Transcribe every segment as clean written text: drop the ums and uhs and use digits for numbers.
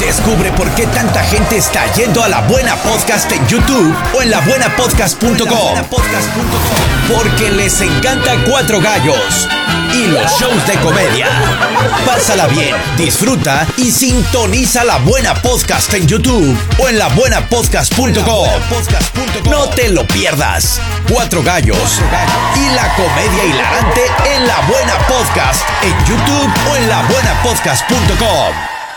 Descubre por qué tanta gente está yendo a La Buena Podcast en YouTube o en labuenapodcast.com. Porque les encanta Cuatro Gallos y los shows de comedia. Pásala bien, disfruta y sintoniza La Buena Podcast en YouTube o en labuenapodcast.com. No te lo pierdas. Cuatro Gallos y la comedia hilarante en La Buena Podcast en YouTube o en labuenapodcast.com.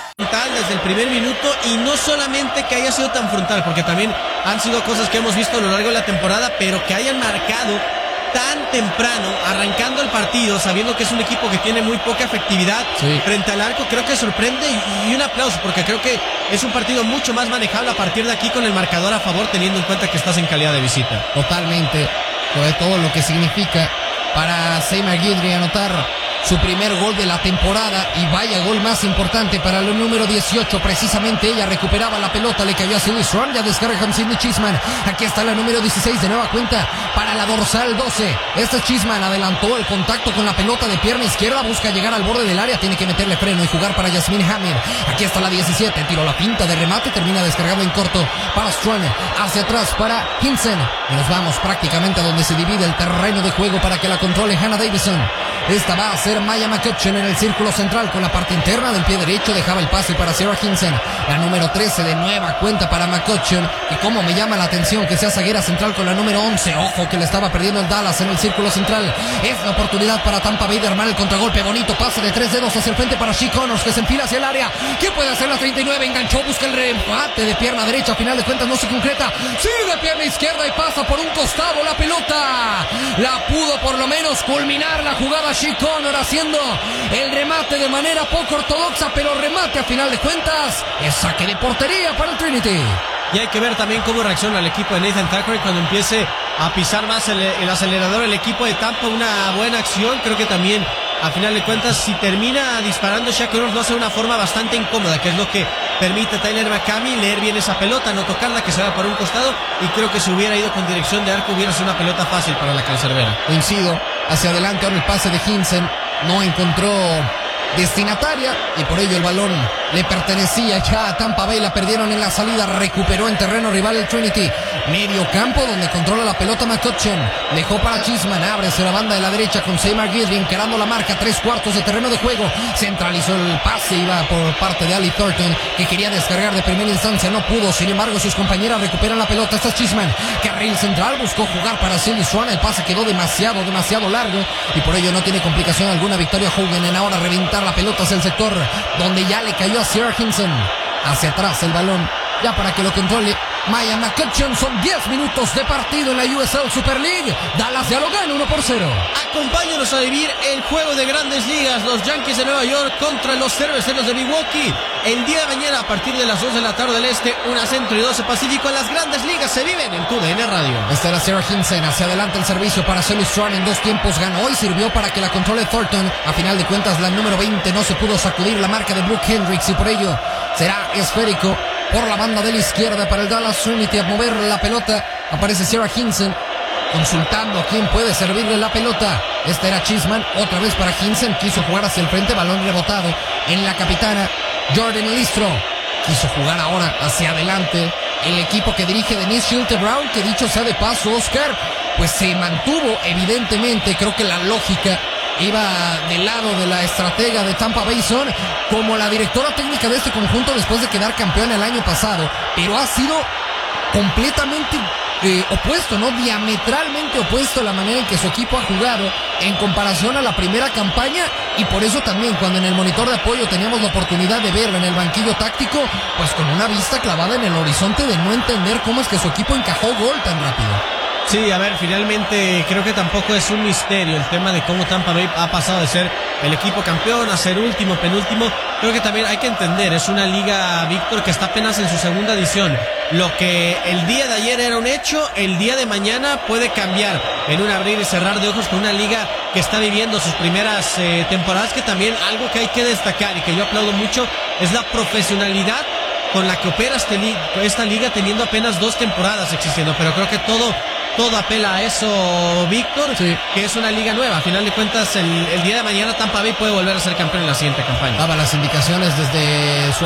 Desde el primer minuto, y no solamente que haya sido tan frontal, porque también han sido cosas que hemos visto a lo largo de la temporada, pero que hayan marcado tan temprano, arrancando el partido, sabiendo que es un equipo que tiene muy poca efectividad frente al arco, creo que sorprende, y un aplauso, porque creo que es un partido mucho más manejable a partir de aquí con el marcador a favor, teniendo en cuenta que estás en calidad de visita. Totalmente, sobre todo lo que significa para Seymour Guidry anotar su primer gol de la temporada, y vaya gol más importante para el número 18, precisamente ella recuperaba la pelota, le cayó a Sidney Strong, ya descarga Sidney Chisman, aquí está la número 16 de nueva cuenta para la dorsal 12, este Chisman adelantó el contacto con la pelota de pierna izquierda, busca llegar al borde del área, tiene que meterle freno y jugar para Yasmine Hamid, aquí está la 17, tiró la pinta de remate, termina descargando en corto para Strong, hacia atrás para Hinsen, y nos vamos prácticamente a donde se divide el terreno de juego para que la controle Hannah Davison. Esta va a ser Maya McCutcheon en el círculo central con la parte interna del pie derecho, dejaba el pase para Sarah Hinsen, la número 13 de nueva cuenta para McCutcheon, y como me llama la atención que sea zaguera central con la número 11, ojo que le estaba perdiendo el Dallas en el círculo central, es la oportunidad para Tampa Bay de armar el contragolpe, bonito pase de 3 dedos hacia el frente para She Connors, que se enfila hacia el área, ¿qué puede hacer la 39? Enganchó, busca el remate de pierna derecha, a final de cuentas no se concreta, sigue de pierna izquierda y pasa por un costado la pelota, la pudo por lo menos culminar la jugada She Connor haciendo el remate de manera poco ortodoxa, pero remate a final de cuentas es saque de portería para el Trinity. Y hay que ver también cómo reacciona el equipo de Nathan Thackeray cuando empiece a pisar más el acelerador el equipo de Tampa. Una buena acción, creo que también a final de cuentas si termina disparando Shaq Connors lo hace de una forma bastante incómoda, que es lo que permite a Tyler McCamey leer bien esa pelota, no tocarla, que se va por un costado, y creo que si hubiera ido con dirección de arco hubiera sido una pelota fácil para la cancerbera. Coincido, hacia adelante ahora el pase de Hinsen, no encontró destinataria y por ello el balón le pertenecía ya a Tampa Bay, la perdieron en la salida, recuperó en terreno rival el Trinity, medio campo donde controla la pelota McCutcheon, dejó para Chisman, ábrese la banda de la derecha con Seymour Guidry encarando la marca, 3/4 de terreno de juego, centralizó el pase, iba por parte de Ali Thornton que quería descargar de primera instancia, no pudo, sin embargo sus compañeras recuperan la pelota, está Chisman, carril central, buscó jugar para Cindy Swan, el pase quedó demasiado largo y por ello no tiene complicación alguna Victoria Hogan en ahora reventar la pelota hacia el sector donde ya le cayó a Sarah Hinsen, hacia atrás el balón ya para que lo controle Maya McCutcheon. Son 10 minutos de partido en la USL Super League. Dallas ya lo gana 1-0. Acompáñanos a vivir el juego de Grandes Ligas, los Yankees de Nueva York contra los Cerveceros de Milwaukee. El día de mañana a partir de las 2 de la tarde del este, 1 Centro y 12 Pacífico. Las Grandes Ligas se viven en TUDN Radio. Esta era Sarah Hinsen, hacia adelante el servicio para Sally Strong, en 2 tiempos ganó y sirvió para que la controle Thornton. A final de cuentas la número 20 no se pudo sacudir la marca de Brooke Hendricks y por ello será esférico por la banda de la izquierda para el Dallas Trinity. A mover la pelota aparece Sarah Hinsen consultando a quién puede servirle la pelota. Esta era Chisman, otra vez para Hinsen, quiso jugar hacia el frente, balón rebotado en la capitana Jordan Listro, quiso jugar ahora hacia adelante el equipo que dirige Denise Schulte-Brown, que dicho sea de paso, Oscar, pues se mantuvo evidentemente, creo que la lógica iba del lado de la estratega de Tampa Bay Sun, como la directora técnica de este conjunto después de quedar campeón el año pasado, pero ha sido completamente opuesto, ¿no? Diametralmente opuesto a la manera en que su equipo ha jugado en comparación a la primera campaña, y por eso también cuando en el monitor de apoyo teníamos la oportunidad de verlo en el banquillo táctico, pues con una vista clavada en el horizonte de no entender cómo es que su equipo encajó gol tan rápido. Sí, a ver, finalmente creo que tampoco es un misterio el tema de cómo Tampa Bay ha pasado de ser el equipo campeón a ser último, penúltimo. Creo que también hay que entender, es una liga, Víctor, que está apenas en su segunda edición. Lo que el día de ayer era un hecho, el día de mañana puede cambiar en un abrir y cerrar de ojos con una liga que está viviendo sus primeras temporadas, que también algo que hay que destacar y que yo aplaudo mucho es la profesionalidad con la que opera esta liga, teniendo apenas 2 temporadas existiendo, pero creo que todo apela a eso, Víctor, sí, que es una liga nueva. A final de cuentas, el día de mañana Tampa Bay puede volver a ser campeón en la siguiente campaña. Daba las indicaciones desde su